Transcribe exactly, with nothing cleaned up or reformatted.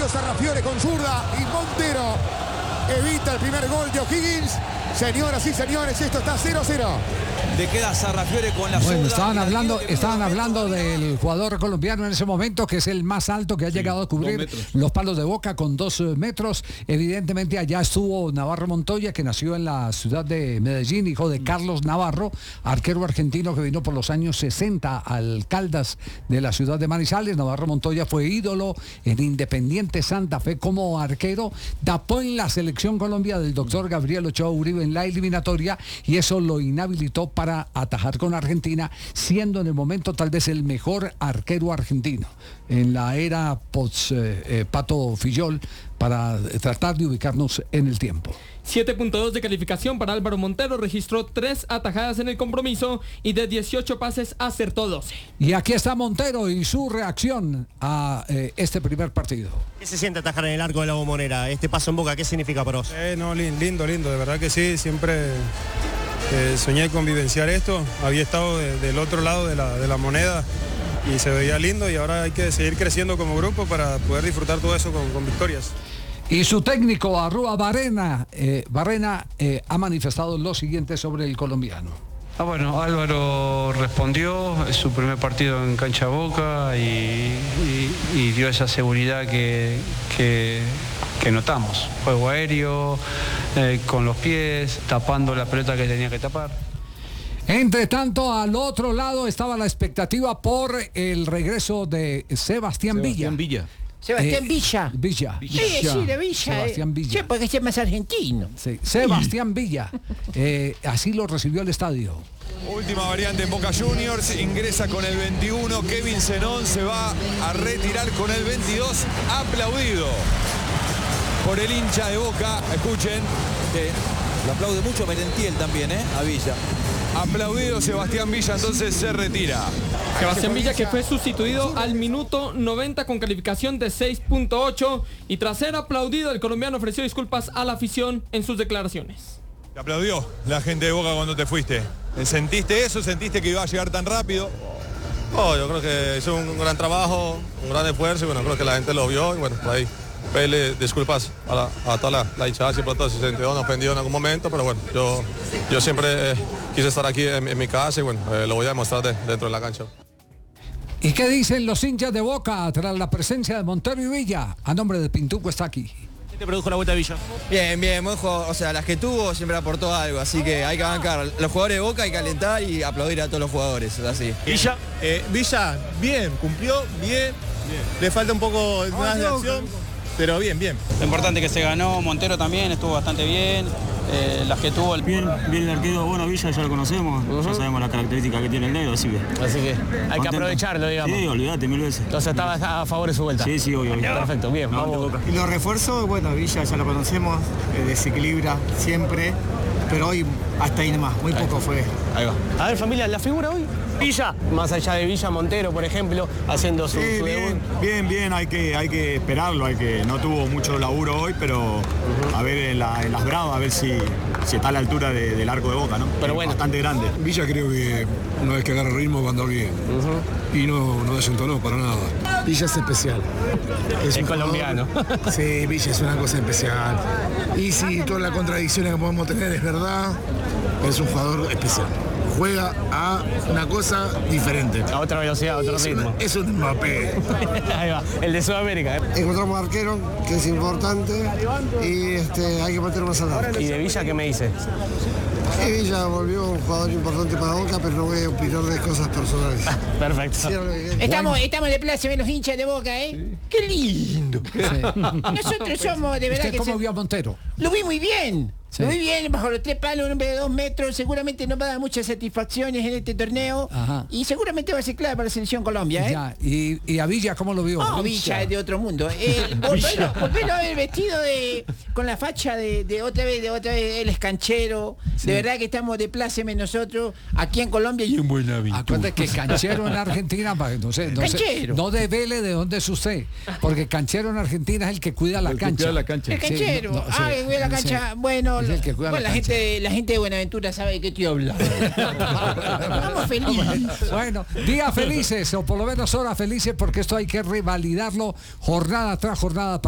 Sarrafiore con zurda y Montero evita el primer gol de O'Higgins. Señoras y señores, esto está cero cero. Le queda Sarrafiore con la Bueno, zurda. estaban hablando, estaban hablando del jugador colombiano en ese momento, que es el más alto que ha sí, llegado a cubrir los palos de Boca con dos metros. Evidentemente allá estuvo Navarro Montoya, que nació en la ciudad de Medellín, hijo de Carlos Navarro, arquero argentino que vino por los años sesenta al Caldas de la ciudad de Manizales. Navarro Montoya fue ídolo en Independiente Santa Fe como arquero, tapó en la selección Colombia del doctor Gabriel Ochoa Uribe en la eliminatoria y eso lo inhabilitó para atajar con Argentina, siendo en el momento tal vez el mejor arquero argentino en la era post eh, eh, Pato Fillol, para tratar de ubicarnos en el tiempo. siete punto dos de calificación para Álvaro Montero, registró tres atajadas en el compromiso y de dieciocho pases acertó doce. Y aquí está Montero y su reacción a eh, este primer partido. ¿Qué se siente atajar en el arco de la Bombonera? Este paso en Boca, ¿qué significa para vos? Eh, no, lindo, lindo, de verdad que sí, siempre eh, soñé con vivenciar esto, había estado de, del otro lado de la, de la moneda y se veía lindo y ahora hay que seguir creciendo como grupo para poder disfrutar todo eso con, con victorias. Y su técnico, Arrua Barrena, eh, Barrena eh, ha manifestado lo siguiente sobre el colombiano. Ah, bueno, Álvaro respondió, es su primer partido en cancha Boca y, y, y dio esa seguridad que, que, que notamos. Juego aéreo, eh, con los pies, tapando la pelota que tenía que tapar. Entre tanto, al otro lado estaba la expectativa por el regreso de Sebastián, Sebastián Villa. Villa. Sebastián Eh, Villa. Villa. Sí, sí, de Villa. Sebastián Villa. Sí, porque es más argentino. Sí, Sebastián Villa. Eh, así lo recibió el estadio. Última variante en Boca Juniors, ingresa con el veintiuno, Kevin Zenón se va a retirar con el veintidós, aplaudido por el hincha de Boca, escuchen. Que lo aplaude mucho Merentiel también, ¿eh? A Villa. Aplaudido Sebastián Villa, entonces se retira. Sebastián Villa, que fue sustituido al minuto noventa con calificación de seis punto ocho, y tras ser aplaudido, el colombiano ofreció disculpas a la afición en sus declaraciones. ¿Te aplaudió la gente de Boca cuando te fuiste? ¿Sentiste eso? ¿Sentiste que iba a llegar tan rápido? Oh, yo creo que hizo un gran trabajo, un gran esfuerzo y bueno, creo que la gente lo vio y bueno, por ahí pedirle disculpas a, la, a toda la, la hinchada, siempre todo se sintió ofendido en algún momento, pero bueno, yo, yo siempre eh, quise estar aquí en, en mi casa y bueno, eh, lo voy a demostrar de, dentro de la cancha. ¿Y qué dicen los hinchas de Boca tras la presencia de Montero y Villa? A nombre de Pintuco está aquí. ¿Qué te produjo la vuelta de Villa? Bien, bien, buen juego, o sea, las que tuvo siempre aportó algo, así que hay que bancar. Los jugadores de Boca hay que alentar y aplaudir a todos los jugadores, así. Villa. Eh, Villa, bien, cumplió, bien, bien. Le falta un poco más de acción, pero bien, bien. Lo importante es que se ganó, Montero también estuvo bastante bien, eh, las que tuvo el... Bien, bien el arquero, bueno, Villa ya lo conocemos, uh-huh. Ya sabemos las características que tiene el negro, así que... Así que hay contento. Que aprovecharlo, digamos. Sí, olvídate, mil veces. Entonces estaba a favor de su vuelta. Sí, sí, obvio. obvio. Perfecto, bien, no, vamos. Y los refuerzos, bueno, Villa ya lo conocemos, eh, desequilibra siempre, pero hoy hasta ahí nomás, muy poco fue. Ahí va. A ver, familia, la figura hoy. Villa, más allá de Villa, Montero, por ejemplo, haciendo su, sí, su bien, debut. Bien, bien, hay que, hay que esperarlo, hay que, no tuvo mucho laburo hoy, pero uh-huh. a ver en, la, en las bravas, a ver si, si está a la altura de, del arco de Boca, ¿no? Pero es bueno. Bastante grande. Villa creo que una vez que agarra ritmo cuando bien. Uh-huh. Y no, no desentonó para nada. Villa es especial. Es, es colombiano. Jugador, sí, Villa es una cosa especial. Y si todas las contradicciones que podemos tener es verdad, es un jugador especial. Juega a una cosa diferente. A otra velocidad, a otro es ritmo. Una, es un Mbappé. Ahí va, el de Sudamérica. ¿eh? Encontramos arquero, que es importante, y este, hay que meter más al arco. ¿Y de Villa qué me dice? Sí, Villa volvió un jugador importante para Boca, pero no voy a opinar de cosas personales. Perfecto. Sí, estamos, estamos de plaza de los hinchas de Boca, ¿eh? Sí. ¡Qué lindo! Sí. Nosotros somos, de verdad ¿Usted que... cómo se... vio a Montero? Lo vi muy bien. Sí. Muy bien, bajo los tres palos, un hombre de dos metros, seguramente nos va a dar muchas satisfacciones en este torneo. Ajá. Y seguramente va a ser clave para la selección Colombia, ¿eh? Ya. ¿Y, y a Villa cómo lo vio? No, Villa es de otro mundo. Eh, volverlo, volverlo a ver vestido de, con la facha de, de otra vez, de otra vez, él es canchero. Sí. De verdad que estamos de pláceme nosotros aquí en Colombia y en Buenaventura. Acuérdate que canchero en Argentina, no sé, no, sé, no devele de dónde es usted, porque canchero en Argentina es el que cuida la el cancha. Cuida la cancha. El canchero. Sí, no, no, ah, que cuida la cancha. Sí. Bueno, es el que cuida bueno la, la cancha. gente, la gente de Buenaventura sabe de qué estoy hablando. Estamos felices. Bueno, días felices, o por lo menos horas felices, porque esto hay que revalidarlo jornada tras jornada.